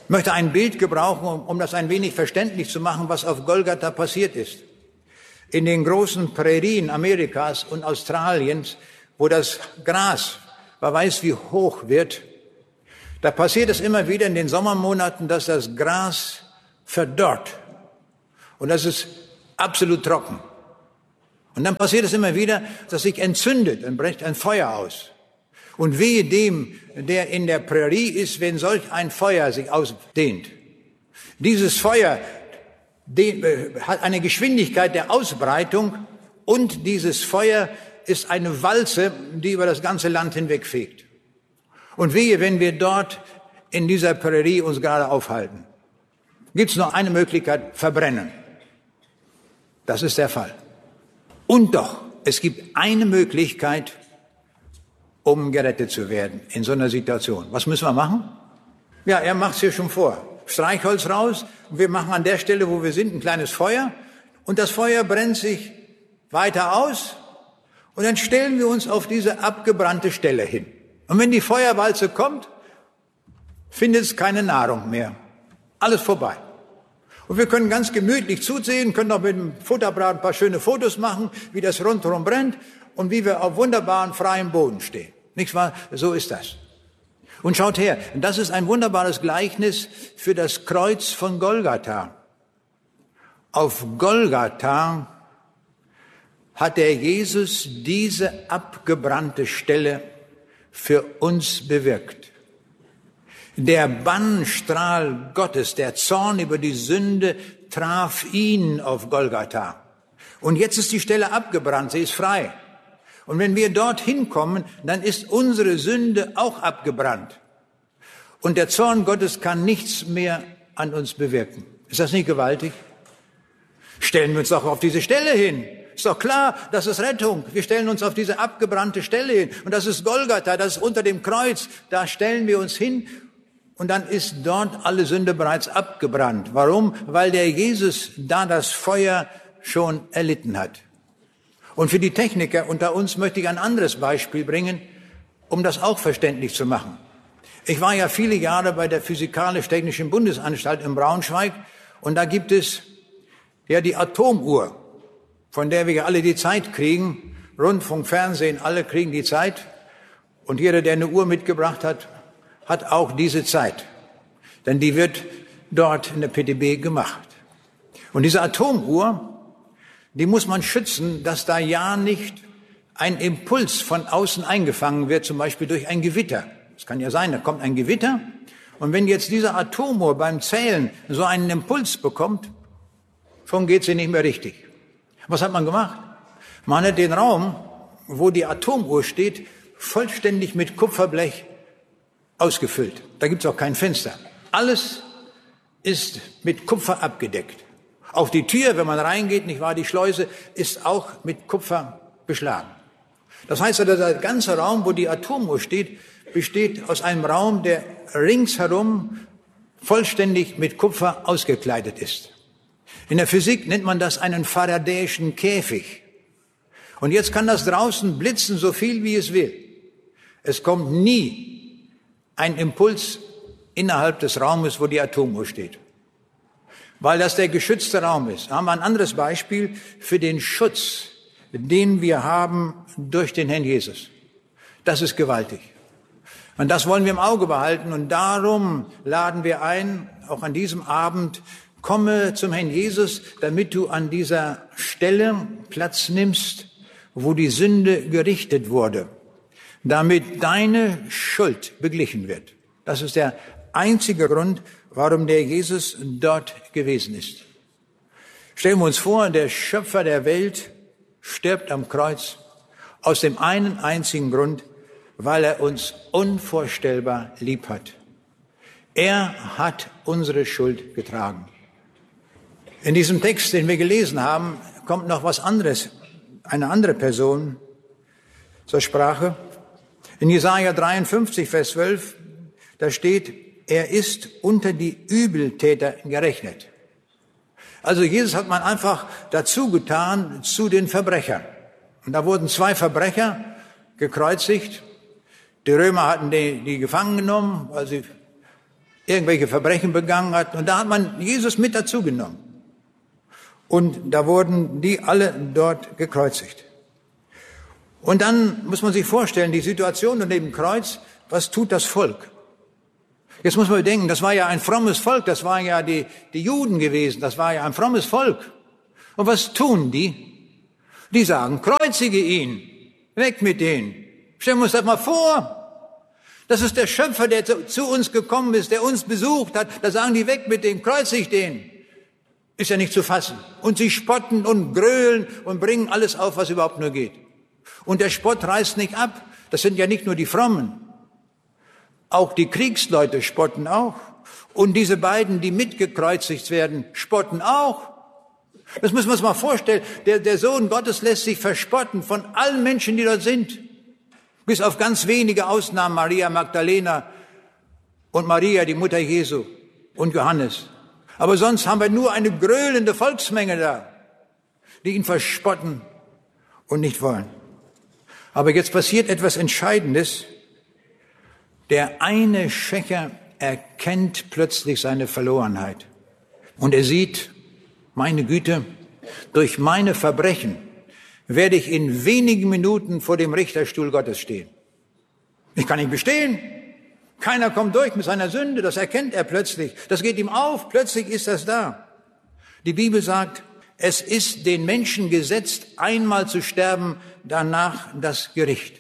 Ich möchte ein Bild gebrauchen, um das ein wenig verständlich zu machen, was auf Golgatha passiert ist. In den großen Prärien Amerikas und Australiens, wo das Gras, wer weiß wie hoch wird, da passiert es immer wieder in den Sommermonaten, dass das Gras verdorrt. Und das ist absolut trocken. Und dann passiert es immer wieder, dass sich entzündet, dann bricht ein Feuer aus. Und wehe dem, der in der Prärie ist, wenn solch ein Feuer sich ausdehnt. Dieses Feuer hat eine Geschwindigkeit der Ausbreitung und dieses Feuer ist eine Walze, die über das ganze Land hinwegfegt. Und wehe, wenn wir dort in dieser Prärie uns gerade aufhalten. Gibt es nur eine Möglichkeit, verbrennen. Das ist der Fall. Und doch, es gibt eine Möglichkeit, um gerettet zu werden in so einer Situation. Was müssen wir machen? Ja, er macht es hier schon vor. Streichholz raus. Und wir machen an der Stelle, wo wir sind, ein kleines Feuer. Und das Feuer brennt sich weiter aus. Und dann stellen wir uns auf diese abgebrannte Stelle hin. Und wenn die Feuerwalze kommt, findet es keine Nahrung mehr. Alles vorbei. Und wir können ganz gemütlich zusehen, können auch mit dem Fotoapparat ein paar schöne Fotos machen, wie das rundherum brennt und wie wir auf wunderbaren freiem Boden stehen. Nicht wahr? So ist das. Und schaut her, das ist ein wunderbares Gleichnis für das Kreuz von Golgatha. Auf Golgatha hat der Jesus diese abgebrannte Stelle für uns bewirkt. Der Bannstrahl Gottes, der Zorn über die Sünde, traf ihn auf Golgatha. Und jetzt ist die Stelle abgebrannt, sie ist frei. Und wenn wir dorthin kommen, dann ist unsere Sünde auch abgebrannt. Und der Zorn Gottes kann nichts mehr an uns bewirken. Ist das nicht gewaltig? Stellen wir uns doch auf diese Stelle hin. Ist doch klar, das ist Rettung. Wir stellen uns auf diese abgebrannte Stelle hin. Und das ist Golgatha, das ist unter dem Kreuz. Da stellen wir uns hin. Und dann ist dort alle Sünde bereits abgebrannt. Warum? Weil der Jesus da das Feuer schon erlitten hat. Und für die Techniker unter uns möchte ich ein anderes Beispiel bringen, um das auch verständlich zu machen. Ich war ja viele Jahre bei der Physikalisch-Technischen Bundesanstalt in Braunschweig und da gibt es ja die Atomuhr, von der wir ja alle die Zeit kriegen. Rundfunk, Fernsehen, alle kriegen die Zeit. Und jeder, der eine Uhr mitgebracht hat, hat auch diese Zeit. Denn die wird dort in der PTB gemacht. Und diese Atomuhr, die muss man schützen, dass da ja nicht ein Impuls von außen eingefangen wird, zum Beispiel durch ein Gewitter. Es kann ja sein, da kommt ein Gewitter. Und wenn jetzt diese Atomuhr beim Zählen so einen Impuls bekommt, schon geht sie nicht mehr richtig. Was hat man gemacht? Man hat den Raum, wo die Atomuhr steht, vollständig mit Kupferblech ausgefüllt. Da gibt es auch kein Fenster. Alles ist mit Kupfer abgedeckt. Auch die Tür, wenn man reingeht, nicht wahr, die Schleuse, ist auch mit Kupfer beschlagen. Das heißt, der ganze Raum, wo die Atomuhr steht, besteht aus einem Raum, der ringsherum vollständig mit Kupfer ausgekleidet ist. In der Physik nennt man das einen faradäischen Käfig. Und jetzt kann das draußen blitzen, so viel wie es will. Es kommt nie ein Impuls innerhalb des Raumes, wo die Atomuhr steht. Weil das der geschützte Raum ist. Da haben wir ein anderes Beispiel für den Schutz, den wir haben durch den Herrn Jesus. Das ist gewaltig. Und das wollen wir im Auge behalten. Und darum laden wir ein, auch an diesem Abend, komme zum Herrn Jesus, damit du an dieser Stelle Platz nimmst, wo die Sünde gerichtet wurde, damit deine Schuld beglichen wird. Das ist der einzige Grund, warum der Jesus dort gewesen ist. Stellen wir uns vor, der Schöpfer der Welt stirbt am Kreuz aus dem einen einzigen Grund, weil er uns unvorstellbar lieb hat. Er hat unsere Schuld getragen. In diesem Text, den wir gelesen haben, kommt noch was anderes, eine andere Person zur Sprache. In Jesaja 53, Vers 12, da steht, er ist unter die Übeltäter gerechnet. Also Jesus hat man einfach dazu getan zu den Verbrechern. Und da wurden 2 Verbrecher gekreuzigt. Die Römer hatten die gefangen genommen, weil sie irgendwelche Verbrechen begangen hat. Und da hat man Jesus mit dazu genommen. Und da wurden die alle dort gekreuzigt. Und dann muss man sich vorstellen, die Situation unter dem Kreuz, was tut das Volk? Jetzt muss man bedenken, das war ja ein frommes Volk, das waren ja die Juden gewesen, das war ja ein frommes Volk. Und was tun die? Die sagen, kreuzige ihn, weg mit denen. Stellen wir uns das mal vor. Das ist der Schöpfer, der zu uns gekommen ist, der uns besucht hat. Da sagen die, weg mit dem, kreuzig den. Ist ja nicht zu fassen. Und sie spotten und grölen und bringen alles auf, was überhaupt nur geht. Und der Spott reißt nicht ab. Das sind ja nicht nur die Frommen. Auch die Kriegsleute spotten auch. Und diese beiden, die mitgekreuzigt werden, spotten auch. Das müssen wir uns mal vorstellen. Der Sohn Gottes lässt sich verspotten von allen Menschen, die dort sind. Bis auf ganz wenige Ausnahmen, Maria Magdalena und Maria, die Mutter Jesu, und Johannes. Aber sonst haben wir nur eine gröhlende Volksmenge da, die ihn verspotten und nicht wollen. Aber jetzt passiert etwas Entscheidendes. Der eine Schächer erkennt plötzlich seine Verlorenheit. Und er sieht, meine Güte, durch meine Verbrechen werde ich in wenigen Minuten vor dem Richterstuhl Gottes stehen. Ich kann nicht bestehen. Keiner kommt durch mit seiner Sünde. Das erkennt er plötzlich. Das geht ihm auf. Plötzlich ist das da. Die Bibel sagt, es ist den Menschen gesetzt, einmal zu sterben, danach das Gericht.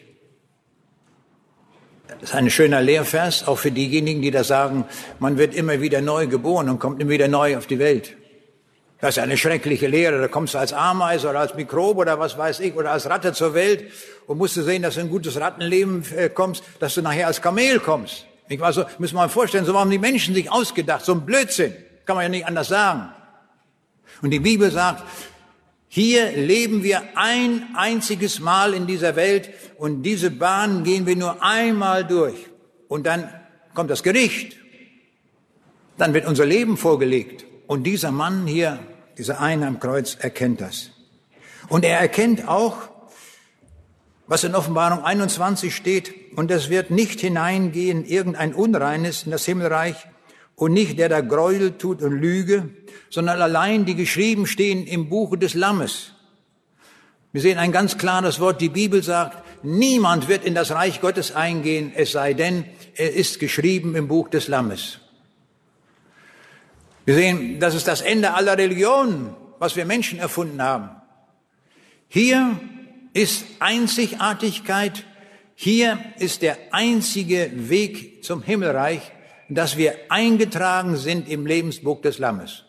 Das ist ein schöner Lehrvers, auch für diejenigen, die da sagen, man wird immer wieder neu geboren und kommt immer wieder neu auf die Welt. Das ist eine schreckliche Lehre. Da kommst du als Ameise oder als Mikrobe oder was weiß ich oder als Ratte zur Welt und musst du sehen, dass du in ein gutes Rattenleben kommst, dass du nachher als Kamel kommst. Also müssen wir mal vorstellen, so haben die Menschen sich ausgedacht. So ein Blödsinn. Kann man ja nicht anders sagen. Und die Bibel sagt, hier leben wir ein einziges Mal in dieser Welt und diese Bahn gehen wir nur einmal durch. Und dann kommt das Gericht. Dann wird unser Leben vorgelegt. Und dieser Mann hier, dieser eine am Kreuz, erkennt das. Und er erkennt auch, was in Offenbarung 21 steht, und es wird nicht hineingehen irgendein Unreines in das Himmelreich und nicht der da Gräuel tut und Lüge, sondern allein die geschrieben stehen im Buche des Lammes. Wir sehen ein ganz klares Wort, die Bibel sagt, niemand wird in das Reich Gottes eingehen, es sei denn, er ist geschrieben im Buch des Lammes. Wir sehen, das ist das Ende aller Religionen, was wir Menschen erfunden haben. Hier ist Einzigartigkeit, hier ist der einzige Weg zum Himmelreich, dass wir eingetragen sind im Lebensbuch des Lammes.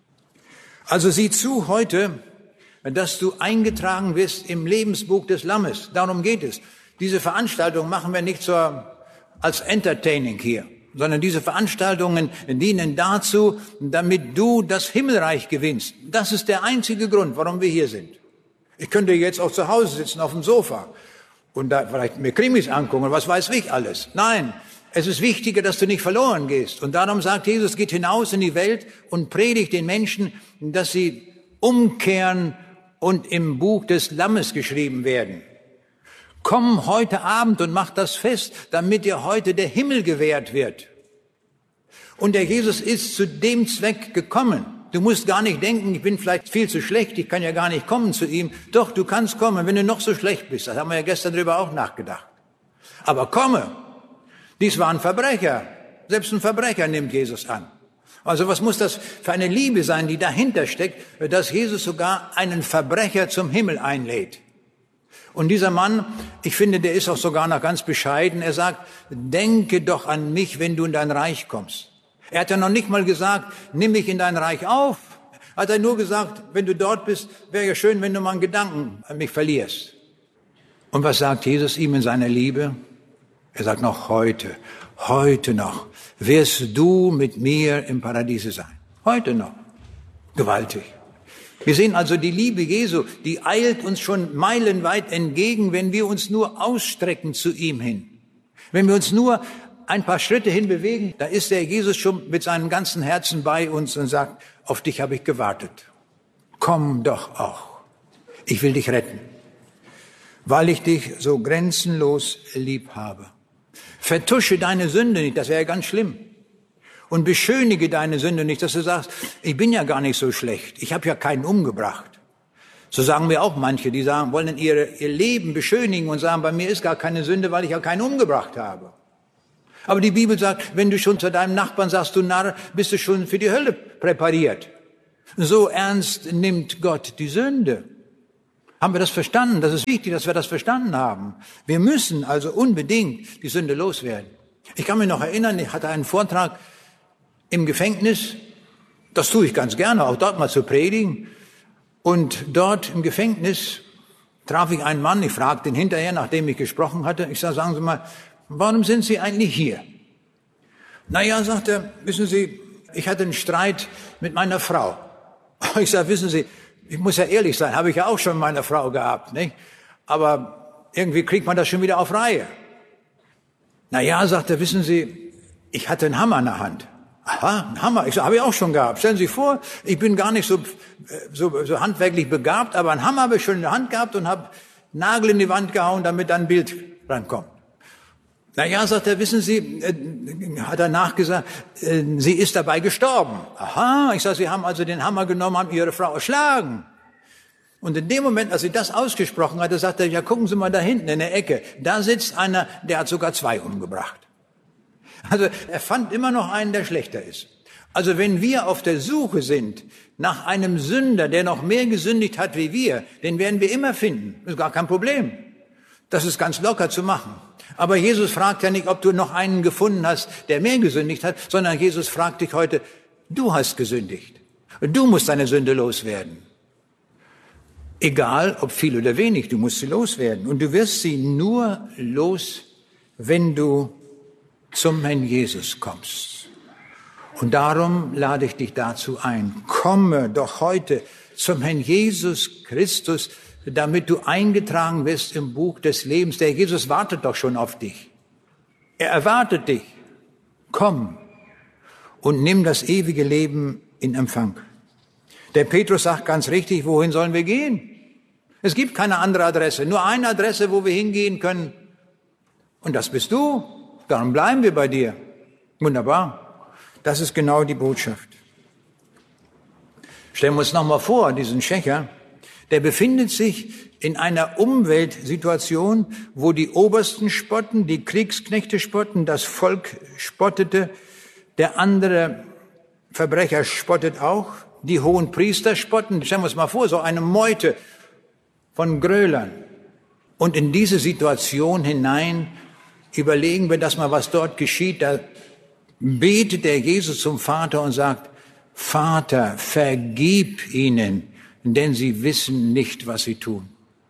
Also sieh zu heute, dass du eingetragen bist im Lebensbuch des Lammes. Darum geht es. Diese Veranstaltung machen wir nicht als Entertaining hier, sondern diese Veranstaltungen dienen dazu, damit du das Himmelreich gewinnst. Das ist der einzige Grund, warum wir hier sind. Ich könnte jetzt auch zu Hause sitzen auf dem Sofa und da vielleicht mir Krimis angucken, was weiß ich alles. Nein, es ist wichtiger, dass du nicht verloren gehst. Und darum sagt Jesus, geht hinaus in die Welt und predigt den Menschen, dass sie umkehren und im Buch des Lammes geschrieben werden. Komm heute Abend und mach das fest, damit dir heute der Himmel gewährt wird. Und der Jesus ist zu dem Zweck gekommen. Du musst gar nicht denken, ich bin vielleicht viel zu schlecht, ich kann ja gar nicht kommen zu ihm. Doch, du kannst kommen, wenn du noch so schlecht bist. Das haben wir ja gestern drüber auch nachgedacht. Aber komme. Dies war ein Verbrecher. Selbst ein Verbrecher nimmt Jesus an. Also was muss das für eine Liebe sein, die dahinter steckt, dass Jesus sogar einen Verbrecher zum Himmel einlädt. Und dieser Mann, ich finde, der ist auch sogar noch ganz bescheiden. Er sagt, denke doch an mich, wenn du in dein Reich kommst. Er hat ja noch nicht mal gesagt, nimm mich in dein Reich auf. Hat er nur gesagt, wenn du dort bist, wäre ja schön, wenn du mal einen Gedanken an mich verlierst. Und was sagt Jesus ihm in seiner Liebe? Er sagt noch heute noch, wirst du mit mir im Paradiese sein. Heute noch. Gewaltig. Wir sehen also die Liebe Jesu, die eilt uns schon meilenweit entgegen, wenn wir uns nur ausstrecken zu ihm hin. Wenn wir uns nur ein paar Schritte hinbewegen, da ist der Jesus schon mit seinem ganzen Herzen bei uns und sagt, auf dich habe ich gewartet. Komm doch auch. Ich will dich retten, weil ich dich so grenzenlos lieb habe. Vertusche deine Sünde nicht, das wäre ganz schlimm. Und beschönige deine Sünde nicht, dass du sagst, ich bin ja gar nicht so schlecht, ich habe ja keinen umgebracht. So sagen mir auch manche, die sagen, wollen ihr Leben beschönigen und sagen, bei mir ist gar keine Sünde, weil ich ja keinen umgebracht habe. Aber die Bibel sagt, wenn du schon zu deinem Nachbarn sagst, du Narr, bist du schon für die Hölle präpariert. So ernst nimmt Gott die Sünde. Haben wir das verstanden? Das ist wichtig, dass wir das verstanden haben. Wir müssen also unbedingt die Sünde loswerden. Ich kann mich noch erinnern, ich hatte einen Vortrag im Gefängnis. Das tue ich ganz gerne, auch dort mal zu predigen. Und dort im Gefängnis traf ich einen Mann, ich fragte ihn hinterher, nachdem ich gesprochen hatte, ich sage, sagen Sie mal, warum sind Sie eigentlich hier? Naja, sagt er, wissen Sie, ich hatte einen Streit mit meiner Frau. Ich sage, wissen Sie, ich muss ja ehrlich sein, habe ich ja auch schon mit meiner Frau gehabt, nicht? Aber irgendwie kriegt man das schon wieder auf Reihe. Naja, sagt er, wissen Sie, ich hatte einen Hammer in der Hand. Aha, ein Hammer. Ich sage, habe ich auch schon gehabt. Stellen Sie sich vor, ich bin gar nicht so handwerklich begabt, aber einen Hammer habe ich schon in der Hand gehabt und habe Nagel in die Wand gehauen, damit dann ein Bild rankommt. Naja, sagt er, wissen Sie, hat er nachgesagt, sie ist dabei gestorben. Aha, ich sage, Sie haben also den Hammer genommen, haben Ihre Frau erschlagen. Und in dem Moment, als sie das ausgesprochen hatte, sagte er, ja, gucken Sie mal da hinten in der Ecke, da sitzt einer, der hat sogar 2 umgebracht. Also er fand immer noch einen, der schlechter ist. Also wenn wir auf der Suche sind nach einem Sünder, der noch mehr gesündigt hat wie wir, den werden wir immer finden. Das ist gar kein Problem. Das ist ganz locker zu machen. Aber Jesus fragt ja nicht, ob du noch einen gefunden hast, der mehr gesündigt hat, sondern Jesus fragt dich heute, du hast gesündigt. Du musst deine Sünde loswerden. Egal, ob viel oder wenig, du musst sie loswerden. Und du wirst sie nur los, wenn du zum Herrn Jesus kommst. Und darum lade ich dich dazu ein. Komme doch heute zum Herrn Jesus Christus, damit du eingetragen wirst im Buch des Lebens. Der Jesus wartet doch schon auf dich. Er erwartet dich. Komm und nimm das ewige Leben in Empfang. Der Petrus sagt ganz richtig, wohin sollen wir gehen? Es gibt keine andere Adresse, nur eine Adresse, wo wir hingehen können. Und das bist du. Darum bleiben wir bei dir. Wunderbar. Das ist genau die Botschaft. Stellen wir uns nochmal vor, diesen Schächer, der befindet sich in einer Umweltsituation, wo die Obersten spotten, die Kriegsknechte spotten, das Volk spottete, der andere Verbrecher spottet auch, die hohen Priester spotten. Stellen wir uns mal vor, so eine Meute von Gröhlern. Und in diese Situation hinein überlegen wir das mal, was dort geschieht. Da betet der Jesus zum Vater und sagt, Vater, vergib ihnen, denn sie wissen nicht, was sie tun.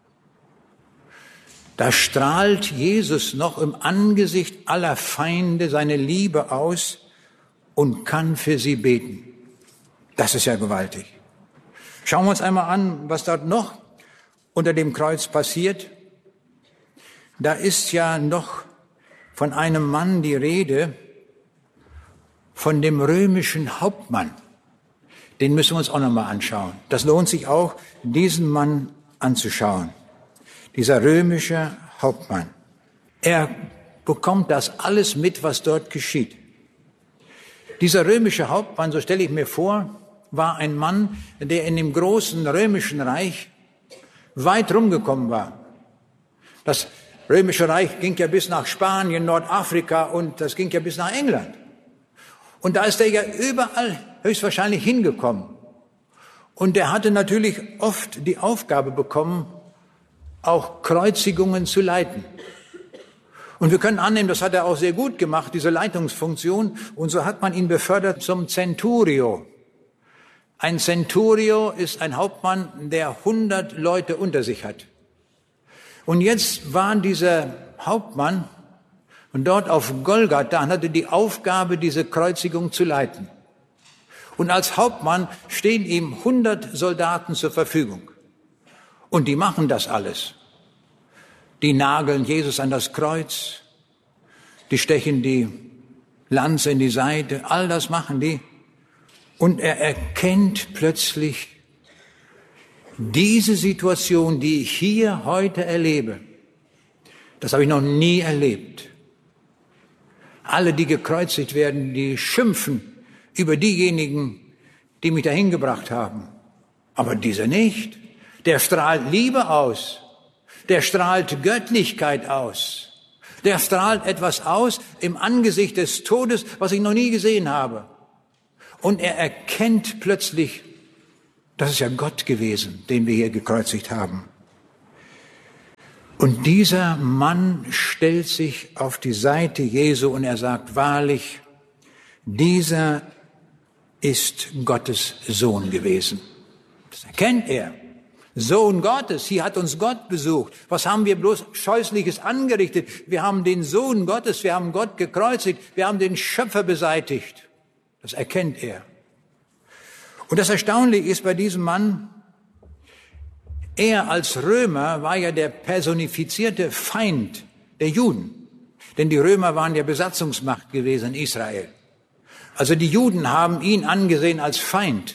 Da strahlt Jesus noch im Angesicht aller Feinde seine Liebe aus und kann für sie beten. Das ist ja gewaltig. Schauen wir uns einmal an, was dort noch unter dem Kreuz passiert. Da ist ja noch von einem Mann die Rede, von dem römischen Hauptmann. Den müssen wir uns auch nochmal anschauen. Das lohnt sich auch, diesen Mann anzuschauen. Dieser römische Hauptmann. Er bekommt das alles mit, was dort geschieht. Dieser römische Hauptmann, so stelle ich mir vor, war ein Mann, der in dem großen römischen Reich weit rumgekommen war. Das römische Reich ging ja bis nach Spanien, Nordafrika und das ging ja bis nach England. Und da ist er ja überall höchstwahrscheinlich hingekommen. Und er hatte natürlich oft die Aufgabe bekommen, auch Kreuzigungen zu leiten. Und wir können annehmen, das hat er auch sehr gut gemacht, diese Leitungsfunktion. Und so hat man ihn befördert zum Centurio. Ein Centurio ist ein Hauptmann, der 100 Leute unter sich hat. Und jetzt war dieser Hauptmann und dort auf Golgatha und hatte die Aufgabe, diese Kreuzigung zu leiten. Und als Hauptmann stehen ihm 100 Soldaten zur Verfügung. Und die machen das alles. Die nageln Jesus an das Kreuz, die stechen die Lanze in die Seite, all das machen die. Und er erkennt plötzlich, diese Situation, die ich hier heute erlebe, das habe ich noch nie erlebt. Alle, die gekreuzigt werden, die schimpfen über diejenigen, die mich dahin gebracht haben. Aber dieser nicht. Der strahlt Liebe aus. Der strahlt Göttlichkeit aus. Der strahlt etwas aus im Angesicht des Todes, was ich noch nie gesehen habe. Und er erkennt plötzlich, das ist ja Gott gewesen, den wir hier gekreuzigt haben. Und dieser Mann stellt sich auf die Seite Jesu und er sagt, wahrlich, dieser ist Gottes Sohn gewesen. Das erkennt er. Sohn Gottes, hier hat uns Gott besucht. Was haben wir bloß Scheußliches angerichtet? Wir haben den Sohn Gottes, wir haben Gott gekreuzigt, wir haben den Schöpfer beseitigt. Das erkennt er. Und das Erstaunliche ist bei diesem Mann, er als Römer war ja der personifizierte Feind der Juden. Denn die Römer waren ja Besatzungsmacht gewesen in Israel. Also die Juden haben ihn angesehen als Feind.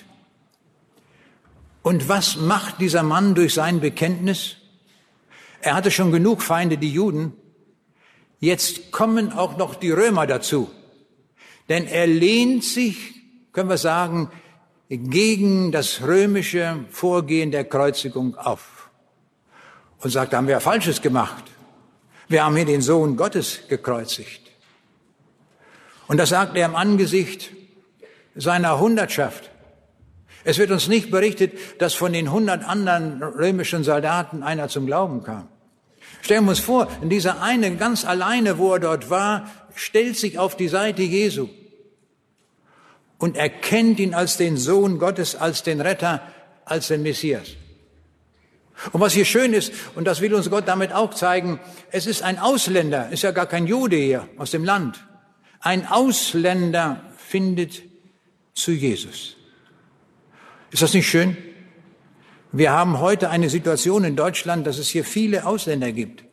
Und was macht dieser Mann durch sein Bekenntnis? Er hatte schon genug Feinde, die Juden. Jetzt kommen auch noch die Römer dazu. Denn er lehnt sich, können wir sagen, gegen das römische Vorgehen der Kreuzigung auf. Und sagt, da haben wir ja Falsches gemacht. Wir haben hier den Sohn Gottes gekreuzigt. Und das sagt er im Angesicht seiner Hundertschaft. Es wird uns nicht berichtet, dass von den 100 anderen römischen Soldaten einer zum Glauben kam. Stellen wir uns vor, dieser eine ganz alleine, wo er dort war, stellt sich auf die Seite Jesu und erkennt ihn als den Sohn Gottes, als den Retter, als den Messias. Und was hier schön ist, und das will uns Gott damit auch zeigen, es ist ein Ausländer, ist ja gar kein Jude hier aus dem Land. Ein Ausländer findet zu Jesus. Ist das nicht schön? Wir haben heute eine Situation in Deutschland, dass es hier viele Ausländer gibt.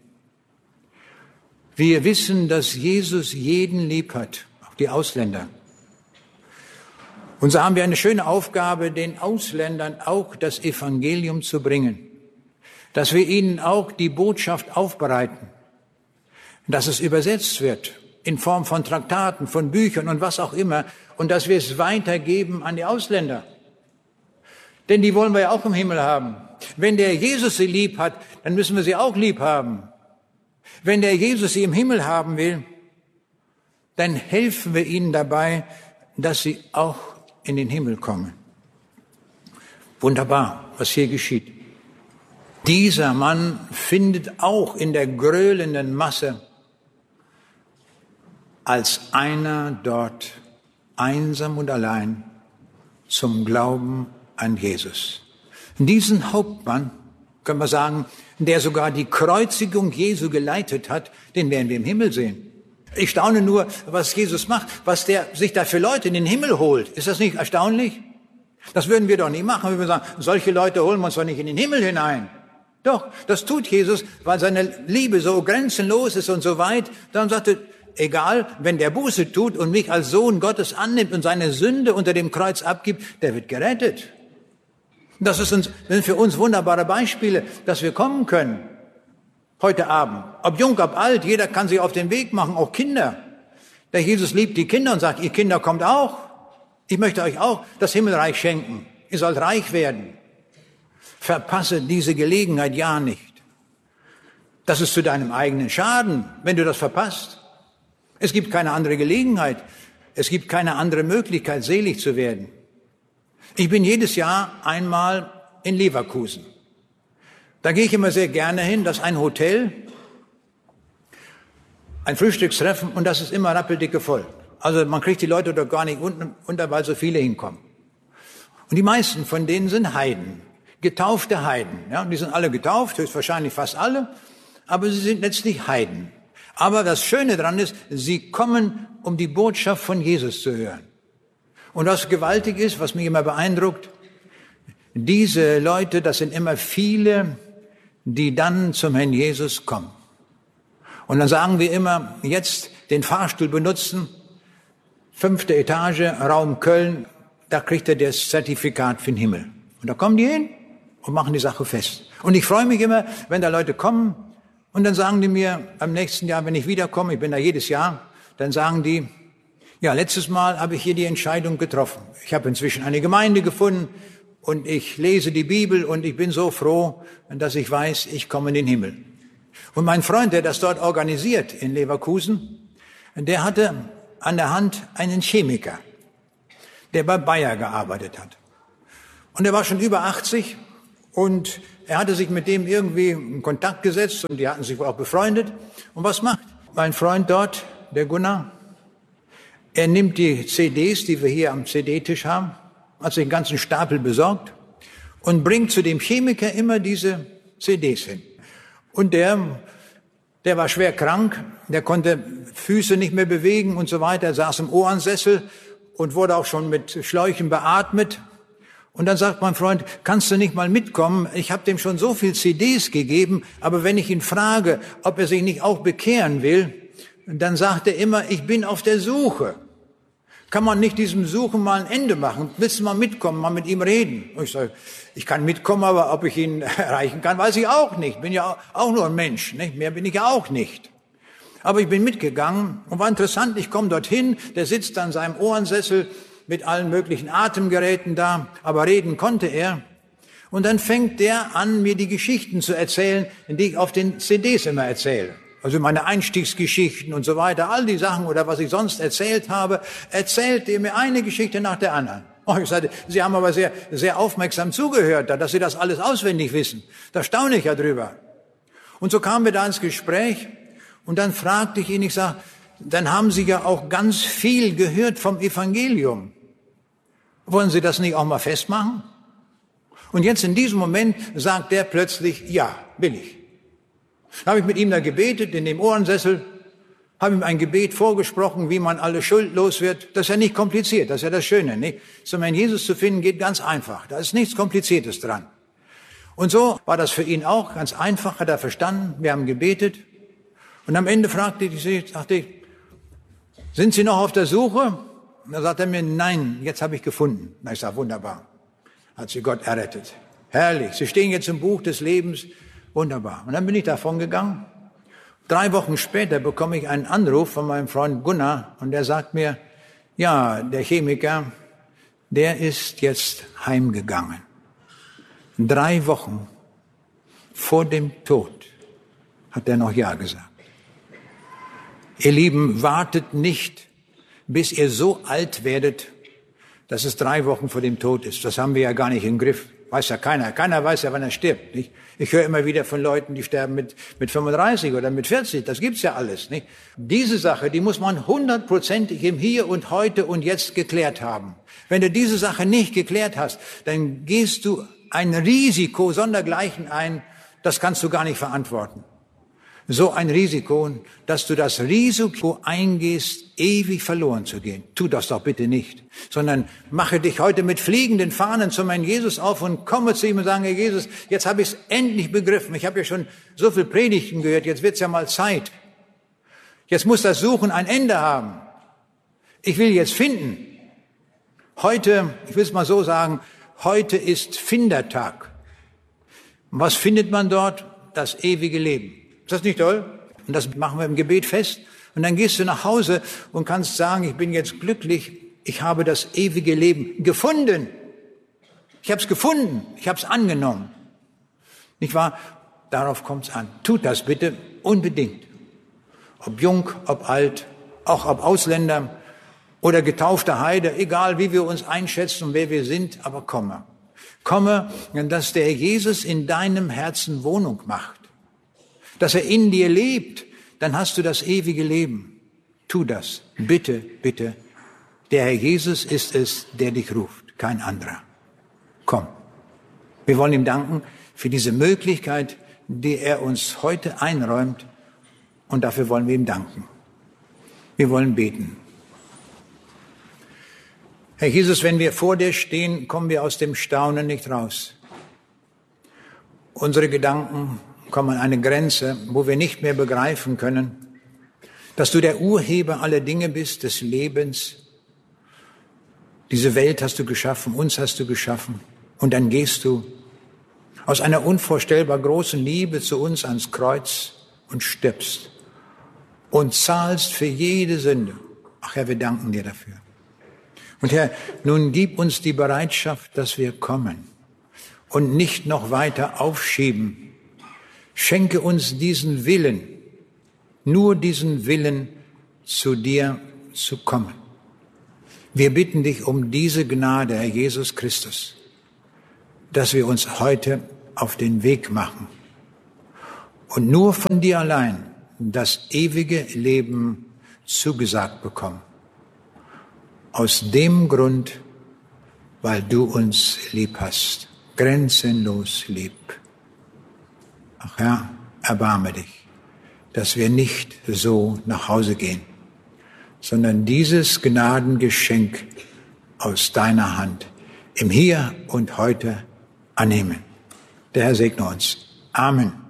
Wir wissen, dass Jesus jeden lieb hat, auch die Ausländer. Und so haben wir eine schöne Aufgabe, den Ausländern auch das Evangelium zu bringen. Dass wir ihnen auch die Botschaft aufbereiten. Dass es übersetzt wird in Form von Traktaten, von Büchern und was auch immer. Und dass wir es weitergeben an die Ausländer. Denn die wollen wir ja auch im Himmel haben. Wenn der Jesus sie lieb hat, dann müssen wir sie auch lieb haben. Wenn der Jesus sie im Himmel haben will, dann helfen wir ihnen dabei, dass sie auch in den Himmel kommen. Wunderbar, was hier geschieht. Dieser Mann findet auch in der gröhlenden Masse als einer dort einsam und allein zum Glauben an Jesus. Diesen Hauptmann, können wir sagen, der sogar die Kreuzigung Jesu geleitet hat, den werden wir im Himmel sehen. Ich staune nur, was Jesus macht, was der sich da für Leute in den Himmel holt. Ist das nicht erstaunlich? Das würden wir doch nicht machen. Wir würden sagen, solche Leute holen wir uns doch nicht in den Himmel hinein. Doch, das tut Jesus, weil seine Liebe so grenzenlos ist und so weit. Dann sagt er, egal, wenn der Buße tut und mich als Sohn Gottes annimmt und seine Sünde unter dem Kreuz abgibt, der wird gerettet. Das sind für uns wunderbare Beispiele, dass wir kommen können. Heute Abend. Ob jung, ob alt, jeder kann sich auf den Weg machen, auch Kinder. Der Jesus liebt die Kinder und sagt, ihr Kinder kommt auch. Ich möchte euch auch das Himmelreich schenken. Ihr sollt reich werden. Verpasse diese Gelegenheit ja nicht. Das ist zu deinem eigenen Schaden, wenn du das verpasst. Es gibt keine andere Gelegenheit. Es gibt keine andere Möglichkeit, selig zu werden. Ich bin jedes Jahr einmal in Leverkusen. Da gehe ich immer sehr gerne hin. Das ist ein Hotel, ein Frühstückstreffen und das ist immer rappeldicke voll. Also man kriegt die Leute dort gar nicht unter, weil so viele hinkommen. Und die meisten von denen sind Heiden, getaufte Heiden. Ja, die sind alle getauft, höchstwahrscheinlich fast alle, aber sie sind letztlich Heiden. Aber das Schöne daran ist, sie kommen, um die Botschaft von Jesus zu hören. Und was gewaltig ist, was mich immer beeindruckt, diese Leute, das sind immer viele, die dann zum Herrn Jesus kommen. Und dann sagen wir immer, jetzt den Fahrstuhl benutzen, 5. Etage, Raum Köln, da kriegt er das Zertifikat für den Himmel. Und da kommen die hin und machen die Sache fest. Und ich freue mich immer, wenn da Leute kommen und dann sagen die mir am nächsten Jahr, wenn ich wiederkomme, ich bin da jedes Jahr, dann sagen die, ja, letztes Mal habe ich hier die Entscheidung getroffen. Ich habe inzwischen eine Gemeinde gefunden und ich lese die Bibel und ich bin so froh, dass ich weiß, ich komme in den Himmel. Und mein Freund, der das dort organisiert in Leverkusen, der hatte an der Hand einen Chemiker, der bei Bayer gearbeitet hat. Und er war schon über 80 und er hatte sich mit dem irgendwie in Kontakt gesetzt und die hatten sich auch befreundet. Und was macht mein Freund dort, der Gunnar? Er nimmt die CDs, die wir hier am CD-Tisch haben, hat sich den ganzen Stapel besorgt und bringt zu dem Chemiker immer diese CDs hin. Und der war schwer krank, der konnte Füße nicht mehr bewegen und so weiter, saß im Ohrensessel und wurde auch schon mit Schläuchen beatmet. Und dann sagt mein Freund, kannst du nicht mal mitkommen? Ich habe dem schon so viel CDs gegeben, aber wenn ich ihn frage, ob er sich nicht auch bekehren will, dann sagt er immer, ich bin auf der Suche. Kann man nicht diesem Suchen mal ein Ende machen? Willst du mal mitkommen, mal mit ihm reden? Und ich sage, ich kann mitkommen, aber ob ich ihn erreichen kann, weiß ich auch nicht. Bin ja auch nur ein Mensch, nicht? Mehr bin ich ja auch nicht. Aber ich bin mitgegangen und war interessant, ich komme dorthin, der sitzt an seinem Ohrensessel mit allen möglichen Atemgeräten da, aber reden konnte er. Und dann fängt der an, mir die Geschichten zu erzählen, die ich auf den CDs immer erzähle. Also meine Einstiegsgeschichten und so weiter, all die Sachen oder was ich sonst erzählt habe, erzählt er mir eine Geschichte nach der anderen. Oh, ich sagte, Sie haben aber sehr, sehr aufmerksam zugehört, dass Sie das alles auswendig wissen. Da staune ich ja drüber. Und so kamen wir da ins Gespräch und dann fragte ich ihn, ich sage, dann haben Sie ja auch ganz viel gehört vom Evangelium. Wollen Sie das nicht auch mal festmachen? Und jetzt in diesem Moment sagt der plötzlich, ja, will ich. Habe ich mit ihm da gebetet, in dem Ohrensessel, habe ihm ein Gebet vorgesprochen, wie man alle Schuld los wird. Das ist ja nicht kompliziert, das ist ja das Schöne, nicht? So einen Jesus zu finden geht ganz einfach. Da ist nichts Kompliziertes dran. Und so war das für ihn auch ganz einfach, hat er verstanden. Wir haben gebetet. Und am Ende sagte ich, sind Sie noch auf der Suche? Und da sagt er mir, nein, jetzt habe ich gefunden. Na, ich sage, wunderbar. Hat Sie Gott errettet. Herrlich. Sie stehen jetzt im Buch des Lebens. Wunderbar. Und dann bin ich davon gegangen. 3 Wochen später bekomme ich einen Anruf von meinem Freund Gunnar und der sagt mir, ja, der Chemiker, der ist jetzt heimgegangen. 3 Wochen vor dem Tod hat er noch Ja gesagt. Ihr Lieben, wartet nicht, bis ihr so alt werdet, dass es 3 Wochen vor dem Tod ist. Das haben wir ja gar nicht im Griff. Weiß ja keiner. Keiner weiß ja, wann er stirbt, nicht? Ich höre immer wieder von Leuten, die sterben mit 35 oder mit 40. Das gibt's ja alles, nicht? Diese Sache, die muss man 100%ig im Hier und Heute und Jetzt geklärt haben. Wenn du diese Sache nicht geklärt hast, dann gehst du ein Risiko sondergleichen ein, das kannst du gar nicht verantworten. So ein Risiko, dass du das Risiko eingehst, ewig verloren zu gehen. Tu das doch bitte nicht, sondern mache dich heute mit fliegenden Fahnen zu meinem Jesus auf und komme zu ihm und sage, Jesus, jetzt habe ich es endlich begriffen. Ich habe ja schon so viel Predigten gehört, jetzt wird's ja mal Zeit. Jetzt muss das Suchen ein Ende haben. Ich will jetzt finden. Heute, ich will es mal so sagen, heute ist Findertag. Und was findet man dort? Das ewige Leben. Ist das nicht toll? Und das machen wir im Gebet fest. Und dann gehst du nach Hause und kannst sagen, ich bin jetzt glücklich, ich habe das ewige Leben gefunden. Ich habe es gefunden, ich habe es angenommen. Nicht wahr? Darauf kommt es an. Tut das bitte unbedingt. Ob jung, ob alt, auch ob Ausländer oder getaufter Heide, egal wie wir uns einschätzen und wer wir sind, aber komme. Komme, dass der Jesus in deinem Herzen Wohnung macht. Dass er in dir lebt, dann hast du das ewige Leben. Tu das. Bitte, bitte. Der Herr Jesus ist es, der dich ruft, kein anderer. Komm. Wir wollen ihm danken für diese Möglichkeit, die er uns heute einräumt. Und dafür wollen wir ihm danken. Wir wollen beten. Herr Jesus, wenn wir vor dir stehen, kommen wir aus dem Staunen nicht raus. Unsere Gedanken kommen an eine Grenze, wo wir nicht mehr begreifen können, dass du der Urheber aller Dinge bist, des Lebens. Diese Welt hast du geschaffen, uns hast du geschaffen. Und dann gehst du aus einer unvorstellbar großen Liebe zu uns ans Kreuz und stirbst. und zahlst für jede Sünde. Ach Herr, wir danken dir dafür. Und Herr, nun gib uns die Bereitschaft, dass wir kommen und nicht noch weiter aufschieben. Schenke uns diesen Willen, nur diesen Willen, zu dir zu kommen. Wir bitten dich um diese Gnade, Herr Jesus Christus, dass wir uns heute auf den Weg machen und nur von dir allein das ewige Leben zugesagt bekommen. Aus dem Grund, weil du uns lieb hast, grenzenlos lieb. Ach Herr, erbarme dich, dass wir nicht so nach Hause gehen, sondern dieses Gnadengeschenk aus deiner Hand im Hier und Heute annehmen. Der Herr segne uns. Amen.